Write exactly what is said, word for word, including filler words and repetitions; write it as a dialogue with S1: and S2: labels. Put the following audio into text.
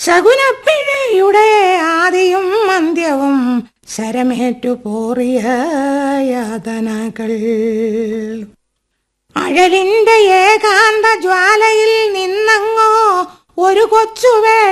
S1: ശകുനപ്പിഴയുടെ ആദിയും അന്ത്യവും ശരമേറ്റു പോറിയ യാതനകൾ. അഴലിന്റെ ഏകാന്ത ജ്വാലയിൽ നിന്നങ്ങോ ഒരു കൊച്ചുവേ